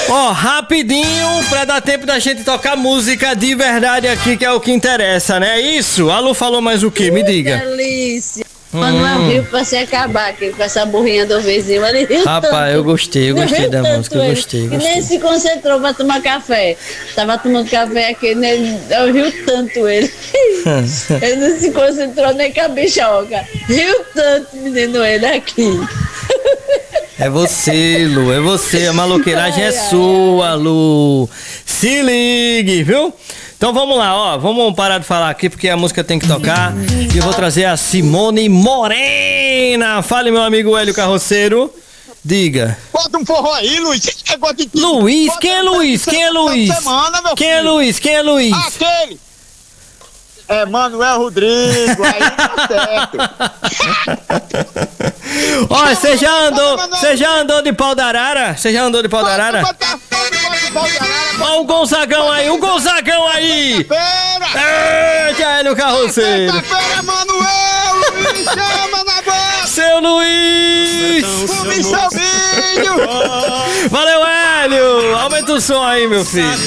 Ó, rapidinho, pra dar tempo da gente tocar música de verdade aqui, que é o que interessa, né? Isso? A Lu falou mais o quê? Me diga. Delícia. Manuel riu pra se acabar aqui com essa burrinha do vizinho. Ele riu Rapaz, tanto. eu gostei da música, eu gostei. E nem se concentrou pra tomar café. Tava tomando café aqui, né? Eu riu tanto ele. Ele não se concentrou nem com a bichoca. Riu tanto, menino, ele aqui. É você, Lu, é você, a maloqueiragem é sua, Lu. Se ligue, viu? Então vamos lá, ó, vamos parar de falar aqui porque a música tem que tocar. E eu vou trazer a Simone Morena. Fale, meu amigo Hélio Carroceiro. Diga. Bota um forró aí, Luiz. Luiz, quem é Luiz? Quem é Luiz? Quem é Luiz? Quem é Luiz? Aquele. É Manuel Rodrigo, aí tá certo. Ó, você já andou de pau da arara? Você já andou de pau da arara? Ó o Gonzagão aí, o Gonzagão aí! Eita, Hélio Carroceiro! Quinta-feira, Manuel! Luiz, chama na boca! Seu Luiz! Salvinho! Valeu, Hélio! Aumenta o som aí, meu filho!